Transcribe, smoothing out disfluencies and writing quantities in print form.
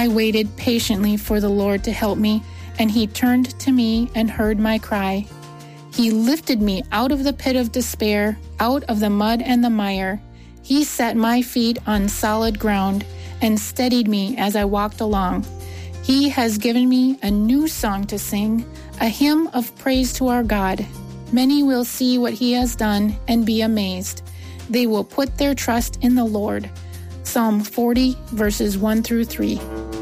I waited patiently for the Lord to help me, and He turned to me and heard my cry. He lifted me out of the pit of despair, out of the mud and the mire. He set my feet on solid ground and steadied me as I walked along. He has given me a new song to sing, a hymn of praise to our God. Many will see what He has done and be amazed. They will put their trust in the Lord. Psalm 40, verses 1 through 3.